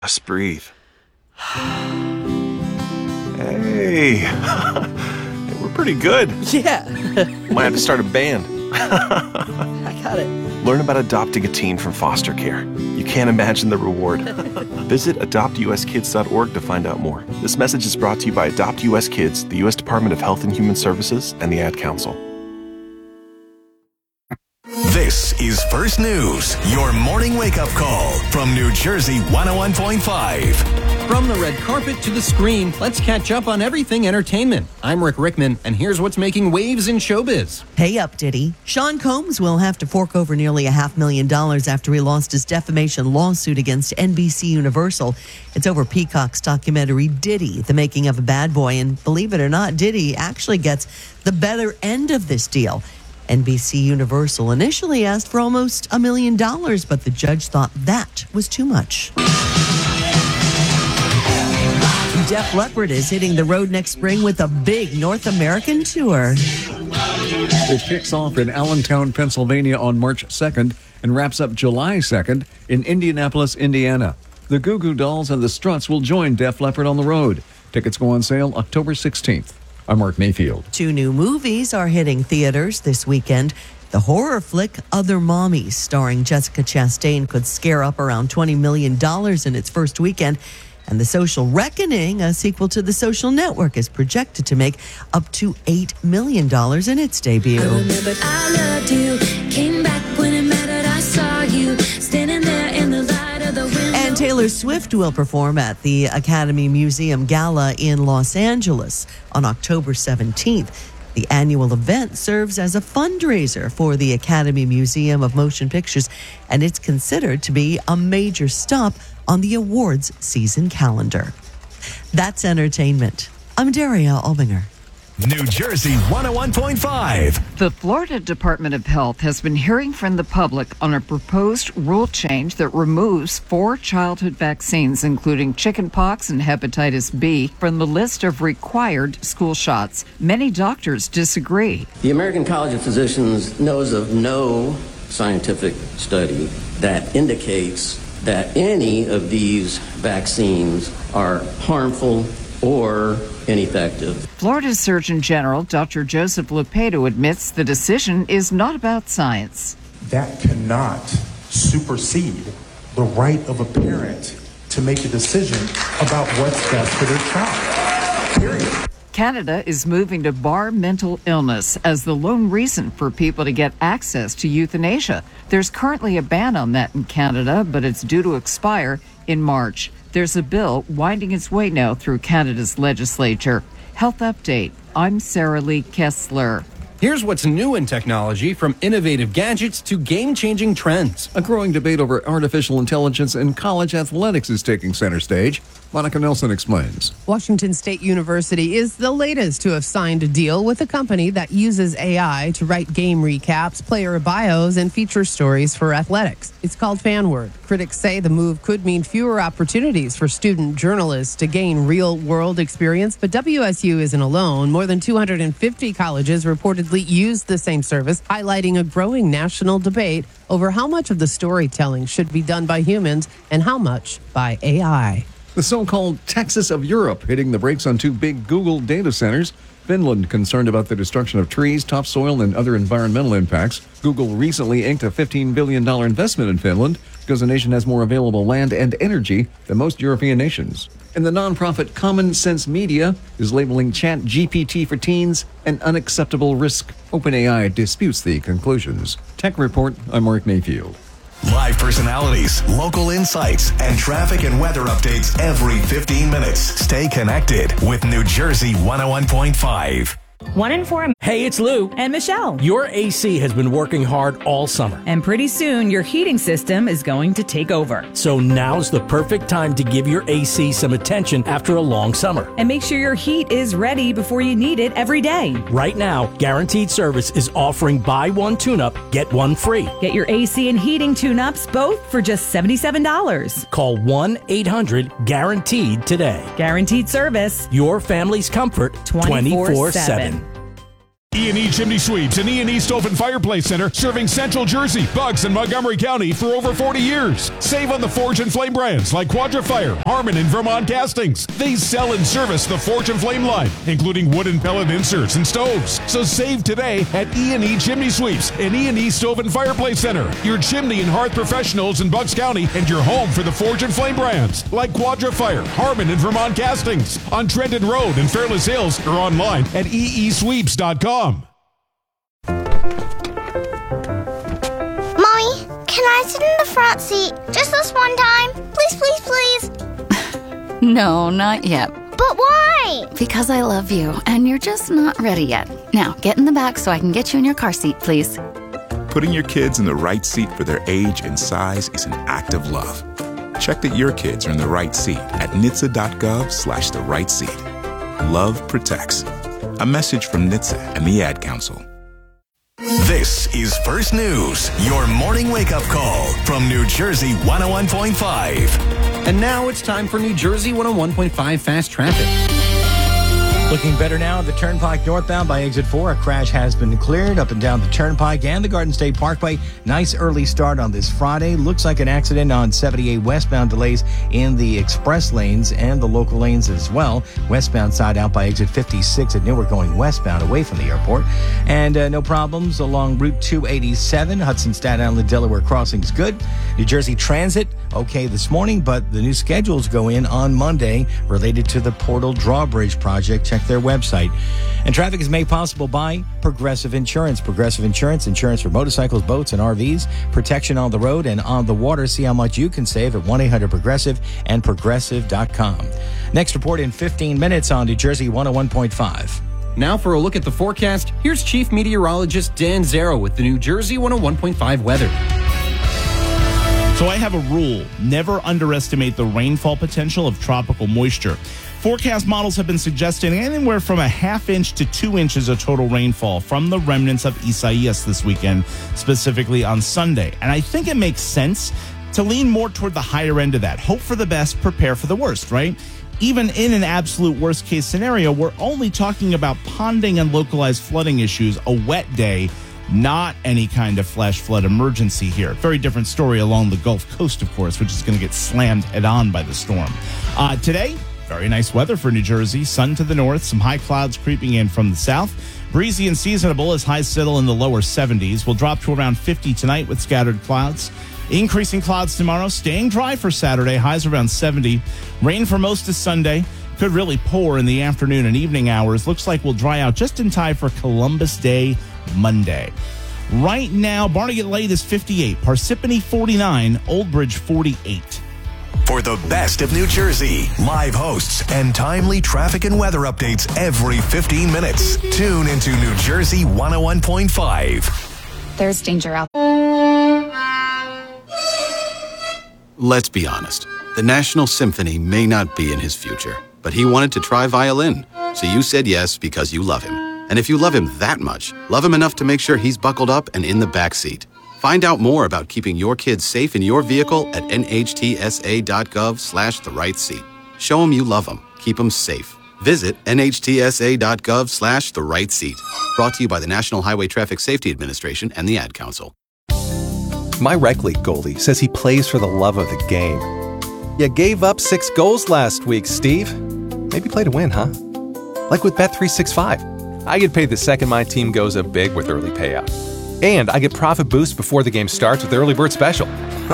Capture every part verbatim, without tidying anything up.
Just breathe. Hey, we're pretty good. Yeah. Might have to start a band. I got it. Learn about adopting a teen from foster care. You can't imagine the reward. Visit adopt u s kids dot org to find out more. This message is brought to you by Adopt U S Kids, the U S Department of Health and Human Services, and the Ad Council. This is First News, your morning wake-up call from New Jersey one oh one point five. From the red carpet to the screen, let's catch up on everything entertainment. I'm Rick Rickman, and here's what's making waves in showbiz. Pay up, Diddy. Sean Combs will have to fork over nearly a half million dollars after he lost his defamation lawsuit against N B C Universal. It's over Peacock's documentary Diddy, The Making of a Bad Boy. And believe it or not, Diddy actually gets the better end of this deal. N B C Universal initially asked for almost a million dollars, but the judge thought that was too much. Def Leppard is hitting the road next spring with a big North American tour. It kicks off in Allentown, Pennsylvania on March second and wraps up July second in Indianapolis, Indiana. The Goo Goo Dolls and the Struts will join Def Leppard on the road. Tickets go on sale October sixteenth. I'm Mark Mayfield. Two new movies are hitting theaters this weekend. The horror flick Other Mommies, starring Jessica Chastain, could scare up around twenty million dollars in its first weekend. And The Social Reckoning, a sequel to The Social Network, is projected to make up to eight million dollars in its debut. I remembered I loved you, came back when it mattered, I saw you, standing there in the light of the window. And Taylor Swift will perform at the Academy Museum Gala in Los Angeles on October seventeenth. The annual event serves as a fundraiser for the Academy Museum of Motion Pictures, and it's considered to be a major stop on the awards season calendar. That's entertainment. I'm Daria Albinger. New Jersey one oh one point five. The Florida Department of Health has been hearing from the public on a proposed rule change that removes four childhood vaccines, including chickenpox and hepatitis B, from the list of required school shots. Many doctors disagree. The American College of Physicians knows of no scientific study that indicates that any of these vaccines are harmful or ineffective. Florida Surgeon General Doctor Joseph Lupado admits the decision is not about science. That cannot supersede the right of a parent to make a decision about what's best for their child. Period. Canada is moving to bar mental illness as the lone reason for people to get access to euthanasia. There's currently a ban on that in Canada, but it's due to expire in March. There's a bill winding its way now through Canada's legislature. Health Update. I'm Sarah Lee Kessler. Here's what's new in technology, from innovative gadgets to game-changing trends. A growing debate over artificial intelligence in college athletics is taking center stage. Monica Nelson explains. Washington State University is the latest to have signed a deal with a company that uses A I to write game recaps, player bios, and feature stories for athletics. It's called FanWord. Critics say the move could mean fewer opportunities for student journalists to gain real-world experience, but W S U isn't alone. More than two hundred fifty colleges reportedly use the same service, highlighting a growing national debate over how much of the storytelling should be done by humans and how much by A I. The so-called Texas of Europe hitting the brakes on two big Google data centers. Finland concerned about the destruction of trees, topsoil, and other environmental impacts. Google recently inked a fifteen billion dollars investment in Finland because the nation has more available land and energy than most European nations. And the nonprofit Common Sense Media is labeling ChatGPT for teens an unacceptable risk. OpenAI disputes the conclusions. Tech Report, I'm Mark Mayfield. Live personalities, local insights, and traffic and weather updates every fifteen minutes. Stay connected with New Jersey one oh one point five. One in four. Hey, it's Lou. And Michelle. Your A C has been working hard all summer. And pretty soon, your heating system is going to take over. So now's the perfect time to give your A C some attention after a long summer. And make sure your heat is ready before you need it every day. Right now, Guaranteed Service is offering buy one tune-up, get one free. Get your A C and heating tune-ups both for just seventy-seven dollars. Call one eight hundred guaranteed today. Guaranteed Service. Your family's comfort twenty-four seven. E and E Chimney Sweeps and E and E Stove and Fireplace Center, serving Central Jersey, Bucks, and Montgomery County for over forty years. Save on the Forge and Flame brands like Quadra-Fire, Harmon, and Vermont Castings. They sell and service the Forge and Flame line, including wood and pellet inserts and stoves. So save today at E and E Chimney Sweeps and E and E Stove and Fireplace Center, your chimney and hearth professionals in Bucks County and your home for the Forge and Flame brands like Quadra-Fire, Harmon, and Vermont Castings on Trenton Road in Fairless Hills or online at e e sweeps dot com. Mommy, can I sit in the front seat just this one time? Please, please, please. No, not yet. But why? Because I love you, and you're just not ready yet. Now, get in the back so I can get you in your car seat, please. Putting your kids in the right seat for their age and size is an act of love. Check that your kids are in the right seat at N H T S A dot gov slash the right seat. Love protects. A message from N H T S A and the Ad Council. This is First News, your morning wake-up call from New Jersey one oh one point five. And now it's time for New Jersey one oh one point five Fast Traffic. Looking better now at the Turnpike northbound by exit four. A crash has been cleared up and down the Turnpike and the Garden State Parkway. Nice early start on this Friday. Looks like an accident on seventy-eight westbound. Delays in the express lanes and the local lanes as well. Westbound side out by exit fifty-six at Newark going westbound away from the airport. And uh, no problems along Route two eighty-seven. Hudson, Staten Island, Delaware crossings good. New Jersey Transit okay this morning, but the new schedules go in on Monday related to the Portal Drawbridge project. Check their website. And traffic is made possible by Progressive Insurance. Progressive Insurance, insurance for motorcycles, boats, and R Vs. Protection on the road and on the water. See how much you can save at one eight hundred progressive and progressive dot com. Next report in fifteen minutes on New Jersey one oh one point five. Now for a look at the forecast, here's Chief Meteorologist Dan Zero with the New Jersey one oh one point five weather. So I have a rule: never underestimate the rainfall potential of tropical moisture. Forecast models have been suggesting anywhere from a half inch to two inches of total rainfall from the remnants of Isaias this weekend, specifically on Sunday. And I think it makes sense to lean more toward the higher end of that. Hope for the best, prepare for the worst, right? Even in an absolute worst case scenario, we're only talking about ponding and localized flooding issues, a wet day, not any kind of flash flood emergency here. Very different story along the Gulf Coast, of course, which is going to get slammed head on by the storm. Uh, today, very nice weather for New Jersey. Sun to the north, some high clouds creeping in from the south. Breezy and seasonable as highs settle in the lower seventies. We'll drop to around fifty tonight with scattered clouds. Increasing clouds tomorrow, staying dry for Saturday, highs around seventy. Rain for most of Sunday. Could really pour in the afternoon and evening hours. Looks like we'll dry out just in time for Columbus Day Monday. Right now, Barnegat Light is fifty-eight, Parsippany forty-nine, Old Bridge forty-eight. For the best of New Jersey, live hosts and timely traffic and weather updates every fifteen minutes. Tune into New Jersey one oh one point five. There's danger out. Let's be honest. The National Symphony may not be in his future, but he wanted to try violin. So you said yes because you love him. And if you love him that much, love him enough to make sure he's buckled up and in the back seat. Find out more about keeping your kids safe in your vehicle at N H T S A dot gov slash the right seat. Show them you love them. Keep them safe. Visit N H T S A dot gov slash the right seat. Brought to you by the National Highway Traffic Safety Administration and the Ad Council. My rec league goalie says he plays for the love of the game. You gave up six goals last week, Steve. Maybe play to win, huh? Like with Bet three sixty-five. I get paid the second my team goes up big with early payout. And I get profit boost before the game starts with the early bird special.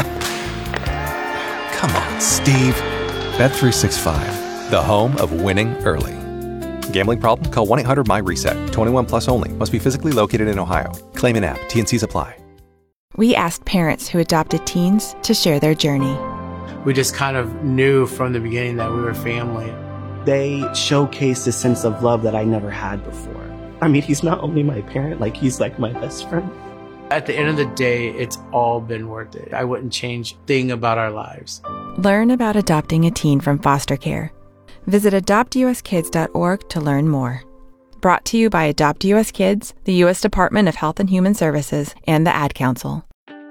Come on, Steve. Bet three sixty-five, the home of winning early. Gambling problem? Call one eight hundred my reset. twenty-one plus only. Must be physically located in Ohio. Claim an app. T N Cs apply. We asked parents who adopted teens to share their journey. We just kind of knew from the beginning that we were family. They showcased a sense of love that I never had before. I mean, he's not only my parent, like he's like my best friend. At the end of the day, it's all been worth it. I wouldn't change a thing about our lives. Learn about adopting a teen from foster care. Visit adopt u s kids dot org to learn more. Brought to you by Adopt U S Kids, the U S Department of Health and Human Services, and the Ad Council.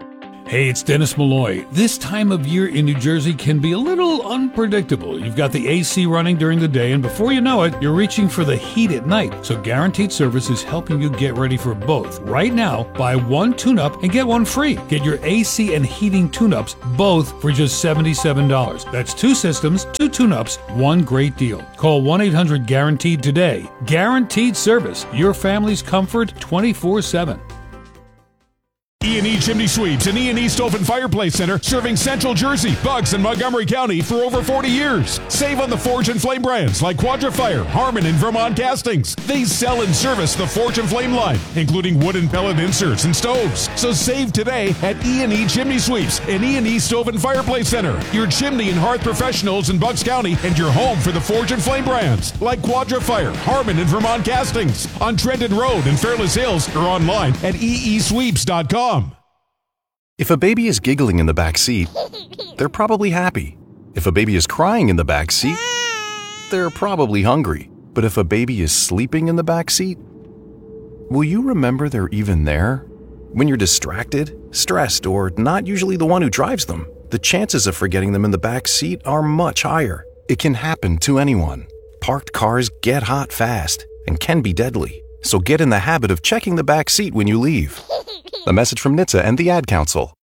Hey, it's Dennis Malloy. This time of year in New Jersey can be a little unpredictable. You've got the A C running during the day, and before you know it, you're reaching for the heat at night. So Guaranteed Service is helping you get ready for both. Right now, buy one tune-up and get one free. Get your A C and heating tune-ups both for just seventy-seven dollars. That's two systems, two tune-ups, one great deal. Call one eight hundred guaranteed today. Guaranteed Service, your family's comfort twenty-four seven. E and E Chimney Sweeps and E and E Stove and Fireplace Center, serving Central Jersey, Bucks, and Montgomery County for over forty years. Save on the Forge and Flame brands like Quadra-Fire, Harmon, and Vermont Castings. They sell and service the Forge and Flame line, including wood and pellet inserts and stoves. So save today at E and E Chimney Sweeps and E and E Stove and Fireplace Center, your chimney and hearth professionals in Bucks County and your home for the Forge and Flame brands like Quadra-Fire, Harmon, and Vermont Castings on Trenton Road in Fairless Hills or online at e e sweeps dot com. If a baby is giggling in the back seat, they're probably happy. If a baby is crying in the back seat, they're probably hungry. But if a baby is sleeping in the back seat, will you remember they're even there? When you're distracted, stressed, or not usually the one who drives them, the chances of forgetting them in the back seat are much higher. It can happen to anyone. Parked cars get hot fast and can be deadly. So get in the habit of checking the back seat when you leave. A message from N H T S A and the Ad Council.